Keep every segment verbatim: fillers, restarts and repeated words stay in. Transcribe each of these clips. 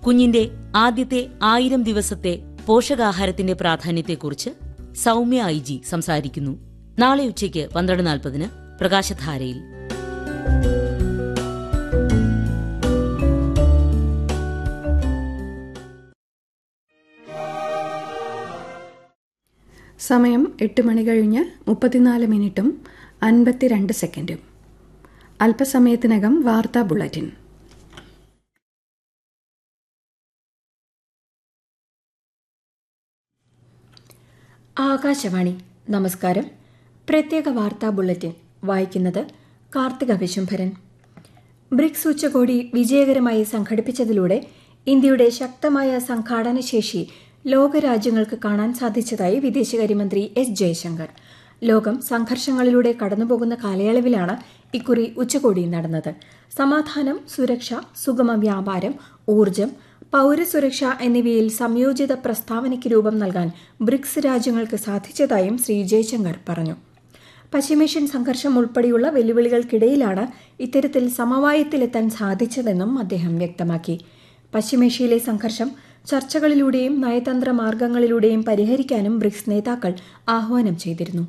കുഞ്ഞിന്റെ ആദ്യത്തെ ആയിരം ദിവസത്തെ പോഷകാഹാരത്തിന്റെ പ്രാധാന്യത്തെക്കുറിച്ച് സൗമ്യ ഐ ജി സംസാരിക്കുന്നു. നാളെ ഉച്ചയ്ക്ക് പന്ത്രണ്ട് നാൽപ്പതിന് പ്രകാശധാരയിൽ. സമയം എട്ട് മണി കഴിഞ്ഞ് മുപ്പത്തിനാല് മിനിറ്റും അൻപത്തിരണ്ട് സെക്കൻഡും. അല്പസമയത്തിനകം വാർത്താ ബുള്ളറ്റിൻ. ആകാശവാണി. നമസ്കാരം. പ്രത്യേക വാർത്താ ബുള്ളറ്റിൻ വായിക്കുന്നത് കാർത്തിക വിശംഭരൻ. ബ്രിക്സ് ഉച്ചകോടി വിജയകരമായി സംഘടിപ്പിച്ചതിലൂടെ ഇന്ത്യയുടെ ശക്തമായ സംഘാടന ശേഷി ലോകരാജ്യങ്ങൾക്ക് കാണാൻ സാധിച്ചതായി വിദേശകാര്യമന്ത്രി എസ് ജയശങ്കർ. ലോകം സംഘർഷങ്ങളിലൂടെ കടന്നുപോകുന്ന കാലയളവിലാണ് ഇക്കുറി ഉച്ചകോടി നടന്നത്. സമാധാനം, സുരക്ഷ, സുഗമ വ്യാപാരം, ഊർജ്ജം, പൌരസുരക്ഷ എന്നിവയിൽ സംയോജിത പ്രസ്താവനയ്ക്ക് രൂപം നൽകാൻ ബ്രിക്സ് രാജ്യങ്ങൾക്ക് സാധിച്ചതായും ശ്രീ ജയശങ്കർ പറഞ്ഞു. പശ്ചിമേഷ്യൻ സംഘർഷം ഉൾപ്പെടെയുള്ള വെല്ലുവിളികൾക്കിടയിലാണ് ഇത്തരത്തിൽ സമവായത്തിലെത്താൻ സാധിച്ചതെന്നും അദ്ദേഹം വ്യക്തമാക്കി. പശ്ചിമേഷ്യയിലെ സംഘർഷം ചർച്ചകളിലൂടെയും നയതന്ത്ര മാർഗങ്ങളിലൂടെയും പരിഹരിക്കാനും ബ്രിക്സ് നേതാക്കൾ ആഹ്വാനം ചെയ്തിരുന്നു.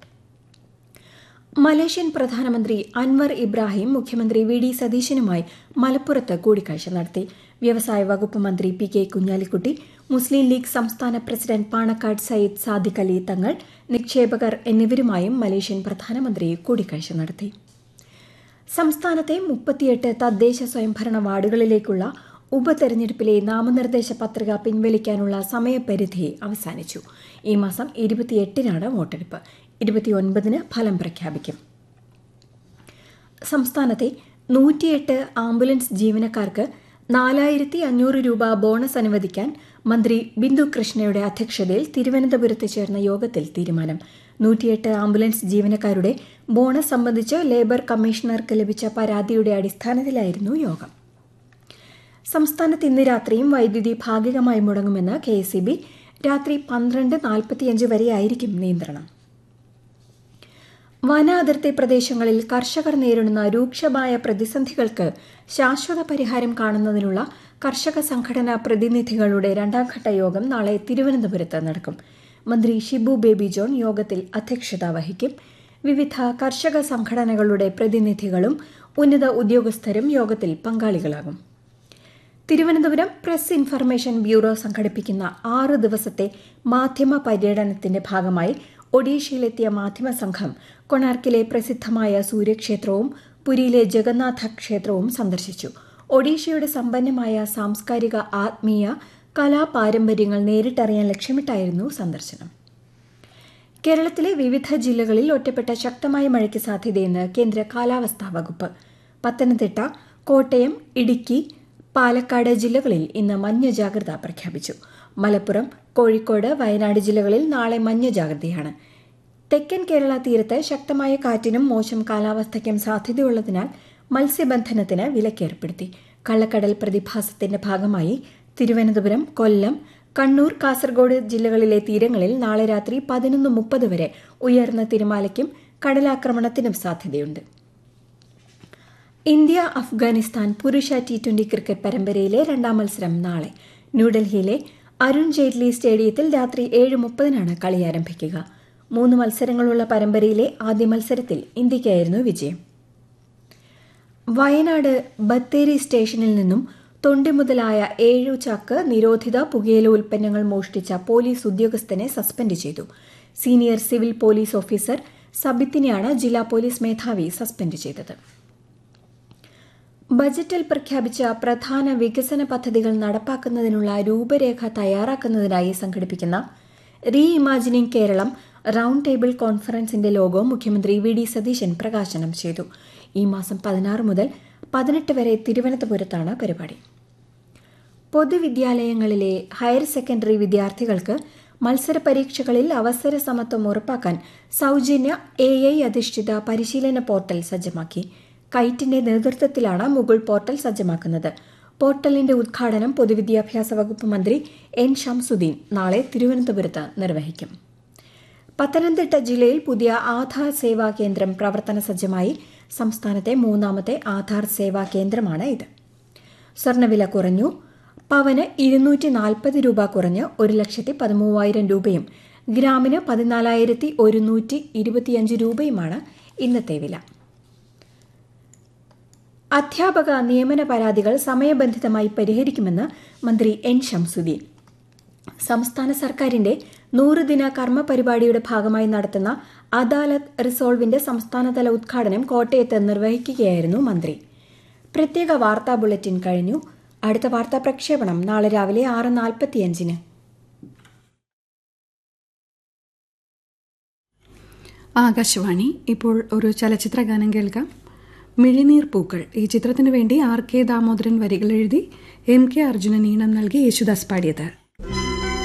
മലേഷ്യൻ പ്രധാനമന്ത്രി അൻവർ ഇബ്രാഹിം മുഖ്യമന്ത്രി വി ഡി സതീശനുമായി മലപ്പുറത്ത് കൂടിക്കാഴ്ച നടത്തി. വ്യവസായ വകുപ്പ് മന്ത്രി പി കെ കുഞ്ഞാലിക്കുട്ടി, മുസ്ലിം ലീഗ് സംസ്ഥാന പ്രസിഡന്റ് പാണക്കാട് സയ്യിദ് സാദിഖ് അലി തങ്ങൾ, നിക്ഷേപകർ എന്നിവരുമായും മലേഷ്യൻ പ്രധാനമന്ത്രി കൂടിക്കാഴ്ച നടത്തി. സംസ്ഥാനത്തെ മുപ്പത്തിയെട്ട് തദ്ദേശ സ്വയംഭരണ വാർഡുകളിലേക്കുള്ള ഉപതെരഞ്ഞെടുപ്പിലെ നാമനിർദ്ദേശ പത്രിക പിൻവലിക്കാനുള്ള സമയപരിധി അവസാനിച്ചു. ഈ മാസം ഇരുപത്തിയെട്ടിനാണ് വോട്ടെടുപ്പ്. ഇരുപത്തിയൊൻപതിന് ഫലം പ്രഖ്യാപിക്കും. സംസ്ഥാനത്തെ നൂറ്റിയെട്ട് ആംബുലൻസ് ജീവനക്കാർക്ക് നാലായിരത്തി അഞ്ഞൂറ് രൂപ ബോണസ് അനുവദിക്കാൻ മന്ത്രി ബിന്ദു കൃഷ്ണയുടെ അധ്യക്ഷതയിൽ തിരുവനന്തപുരത്ത് ചേർന്ന യോഗത്തിൽ തീരുമാനം. നൂറ്റിയെട്ട് ആംബുലൻസ് ജീവനക്കാരുടെ ബോണസ് സംബന്ധിച്ച് ലേബർ കമ്മീഷണർക്ക് ലഭിച്ച പരാതിയുടെ അടിസ്ഥാനത്തിലായിരുന്നു യോഗം. സംസ്ഥാനത്ത് ഇന്ന് രാത്രിയും വൈദ്യുതി ഭാഗികമായി മുടങ്ങുമെന്ന് കെ എസ് ഇ ബി. രാത്രി പന്ത്രണ്ട് നാൽപ്പത്തിയഞ്ച് വരെയായിരിക്കും നിയന്ത്രണം. വന അതിർത്തി പ്രദേശങ്ങളിൽ കർഷകർ നേരിടുന്ന രൂക്ഷമായ പ്രതിസന്ധികൾക്ക് ശാശ്വത പരിഹാരം കാണുന്നതിനുള്ള കർഷക സംഘടനാ പ്രതിനിധികളുടെ രണ്ടാംഘട്ട യോഗം നാളെ തിരുവനന്തപുരത്ത് നടക്കും. മന്ത്രി ഷിബു ബേബി ജോൺ യോഗത്തിൽ അധ്യക്ഷത വഹിക്കും. വിവിധ കർഷക സംഘടനകളുടെ പ്രതിനിധികളും ഉന്നത ഉദ്യോഗസ്ഥരും യോഗത്തിൽ പങ്കാളികളാകും. തിരുവനന്തപുരം പ്രസ് ഇൻഫർമേഷൻ ബ്യൂറോ സംഘടിപ്പിക്കുന്ന ആറ് ദിവസത്തെ മാധ്യമ പര്യടനത്തിന്റെ ഭാഗമായി ഒഡീഷയിലെത്തിയ മാധ്യമ സംഘം കൊണാർക്കിലെ പ്രസിദ്ധമായ സൂര്യക്ഷേത്രവും പുരിയിലെ ജഗന്നാഥ ക്ഷേത്രവും സന്ദർശിച്ചു. ഒഡീഷയുടെ സമ്പന്നമായ സാംസ്കാരിക, ആത്മീയ, കലാപാരമ്പര്യങ്ങൾ നേരിട്ടറിയാൻ ലക്ഷ്യമിട്ടായിരുന്നു സന്ദർശനം. കേരളത്തിലെ വിവിധ ജില്ലകളിൽ ഒറ്റപ്പെട്ട ശക്തമായ മഴയ്ക്ക് സാധ്യതയെന്ന് കേന്ദ്ര കാലാവസ്ഥാ വകുപ്പ്. പത്തനംതിട്ട, കോട്ടയം, ഇടുക്കി, പാലക്കാട് ജില്ലകളിൽ ഇന്ന് മഞ്ഞ ജാഗ്രത പ്രഖ്യാപിച്ചു. മലപ്പുറം, കോഴിക്കോട്, വയനാട് ജില്ലകളിൽ നാളെ മഞ്ഞ ജാഗ്രതയാണ്. തെക്കൻ കേരള തീരത്ത് ശക്തമായ കാറ്റിനും മോശം കാലാവസ്ഥയ്ക്കും സാധ്യതയുള്ളതിനാൽ മത്സ്യബന്ധനത്തിന് വിലക്കേർപ്പെടുത്തി. കള്ളക്കടൽ പ്രതിഭാസത്തിന്റെ ഭാഗമായി തിരുവനന്തപുരം, കൊല്ലം, കണ്ണൂർ, കാസർഗോഡ് ജില്ലകളിലെ തീരങ്ങളിൽ നാളെ രാത്രി പതിനൊന്ന് മുപ്പത് വരെ ഉയർന്ന തിരമാലയ്ക്കും കടലാക്രമണത്തിനും സാധ്യതയുണ്ട്. ഇന്ത്യ അഫ്ഗാനിസ്ഥാൻ പുരുഷ ടി ട്വന്റി ക്രിക്കറ്റ് പരമ്പരയിലെ രണ്ടാം മത്സരം നാളെ ന്യൂഡൽഹിയിലെ അരുൺ ജെയ്റ്റ്ലി സ്റ്റേഡിയത്തിൽ രാത്രി ഏഴ് മുപ്പതിനാണ് കളി ആരംഭിക്കുക. മൂന്ന് മത്സരങ്ങളുള്ള പരമ്പരയിലെ ആദ്യ മത്സരത്തിൽ ഇന്ത്യയ്ക്കായിരുന്നു വിജയം. വയനാട് ബത്തേരി സ്റ്റേഷനിൽ നിന്നും തൊണ്ടി മുതലായ ഏഴു ചാക്ക് നിരോധിത പുകയില ഉൽപ്പന്നങ്ങൾ മോഷ്ടിച്ച പോലീസ് ഉദ്യോഗസ്ഥനെ സസ്പെൻഡ് ചെയ്തു. സീനിയർ സിവിൽ പോലീസ് ഓഫീസർ സബിത്തിനെയാണ് ജില്ലാ പോലീസ് മേധാവി സസ്പെൻഡ് ചെയ്തത്. ബജറ്റിൽ പ്രഖ്യാപിച്ച പ്രധാന വികസന പദ്ധതികൾ നടപ്പാക്കുന്നതിനുള്ള രൂപരേഖ തയ്യാറാക്കുന്നതിനായി സംഘടിപ്പിക്കുന്ന re imagining Keralam round table കോൺഫറൻസിന്റെ logo മുഖ്യമന്ത്രി വി ഡി സതീശൻ പ്രകാശനം ചെയ്തു. ഈ മാസം പതിനാറ് മുതൽ പതിനെട്ട് വരെ തിരുവനന്തപുരത്താണ് പരിപാടി. പൊതുവിദ്യാലയങ്ങളിലെ ഹയർ സെക്കൻഡറി വിദ്യാർത്ഥികൾക്ക് മത്സര പരീക്ഷകളിൽ അവസര സമത്വം ഉറപ്പാക്കാൻ സൌജന്യ എ ഐ അധിഷ്ഠിത പരിശീലന പോർട്ടൽ സജ്ജമാക്കി. കൈറ്റിന്റെ നേതൃത്വത്തിലാണ് മുകുൾ പോർട്ടൽ സജ്ജമാക്കുന്നത്. പോർട്ടലിന്റെ ഉദ്ഘാടനം പൊതുവിദ്യാഭ്യാസ വകുപ്പ് മന്ത്രി എൻ ഷംസുദ്ദീൻ നാളെ തിരുവനന്തപുരത്ത് നിർവഹിക്കും. പത്തനംതിട്ട ജില്ലയിൽ പുതിയ ആധാർ സേവാ കേന്ദ്രം പ്രവർത്തന സജ്ജമായി. സംസ്ഥാനത്തെ മൂന്നാമത്തെ ആധാർ സേവാ കേന്ദ്രമാണ് ഇത്. സ്വർണ്ണവില കുറഞ്ഞു. പവന് ഇരുന്നൂറ്റി നാൽപ്പത് രൂപ കുറഞ്ഞ് ഒരു ലക്ഷത്തി പതിമൂവായിരം രൂപയും ഗ്രാമിന് പതിനാലായിരത്തി ഒരുന്നൂറ്റി ഇരുപത്തിയഞ്ച് രൂപയുമാണ് ഇന്നത്തെ വില. അധ്യാപക നിയമന പരാതികൾ സമയബന്ധിതമായി പരിഹരിക്കുമെന്ന് മന്ത്രി എൻ ശംസുദ്ദീൻ. സംസ്ഥാന സർക്കാരിന്റെ നൂറ് ദിന കർമ്മ പരിപാടിയുടെ ഭാഗമായി നടത്തുന്ന അദാലത്ത് റിസോൾവിന്റെ സംസ്ഥാനതല ഉദ്ഘാടനം കോട്ടയത്ത് നിർവഹിക്കുകയായിരുന്നു മന്ത്രി. പ്രത്യേക വാർത്താ ബുള്ളറ്റിൻ കഴിഞ്ഞു. അടുത്ത വാർത്താ പ്രക്ഷേപണം നാളെ രാവിലെ ആറ് നാൽപ്പത്തിയഞ്ചിന്. ആകാശവാണി. ഇപ്പോൾ ഒരു ചലച്ചിത്ര ഗാനം കേൾക്കാം. മിഴിനീർ പൂക്കൾ. ഈ ചിത്രത്തിനു വേണ്ടി ആർ കെ ദാമോദരൻ വരികൾ എഴുതി എം കെ അർജുനൻ ഈണം നൽകി യേശുദാസ് പാടിയത്.